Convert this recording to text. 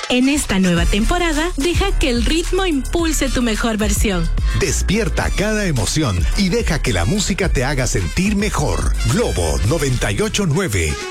En esta nueva temporada, deja que el ritmo impulse tu mejor versión. Despierta cada emoción y deja que la música te haga sentir mejor. Globo 98.9.